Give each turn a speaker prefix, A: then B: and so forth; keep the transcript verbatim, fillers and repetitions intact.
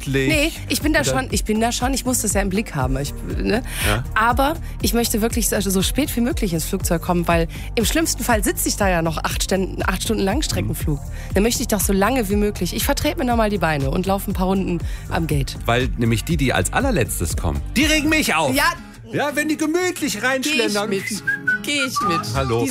A: gemütlich.
B: Nee, ich bin da schon, ich bin da schon, ich muss das ja im Blick haben. Ich, ne?
A: Ja.
B: Aber ich möchte wirklich so, so spät wie möglich ins Flugzeug kommen, weil im schlimmsten Fall sitze ich da ja noch acht Stunden, acht Stunden Langstreckenflug. Mhm. Dann möchte ich doch so lange wie möglich. Ich vertrete mir nochmal die Beine und laufe ein paar Runden am Gate.
A: Weil nämlich die, die als allerletztes kommen, die regen mich auf.
B: Ja,
A: Ja, wenn die gemütlich
B: geh ich
A: reinschlendern.
B: mit. Geh ich mit.
A: Hallo.